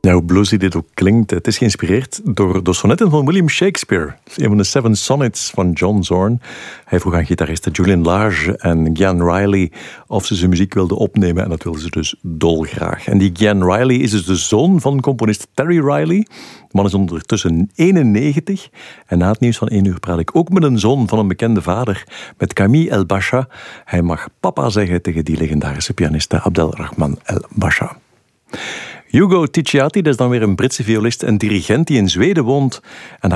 Ja, hoe bluesy dit ook klinkt, het is geïnspireerd door de sonnetten van William Shakespeare. Een van de 7 sonnets van John Zorn. Hij vroeg aan gitaristen Julian Lage en Gian Riley of ze zijn muziek wilden opnemen. En dat wilden ze dus dolgraag. En die Gian Riley is dus de zoon van componist Terry Riley. De man is ondertussen 91. En na het nieuws van 1 uur praat ik ook met een zoon van een bekende vader, met Camille El Basha. Hij mag papa zeggen tegen die legendarische pianiste Abdelrahman El Basha. Hugo Ticciati, dat is dan weer een Britse violist en dirigent die in Zweden woont. En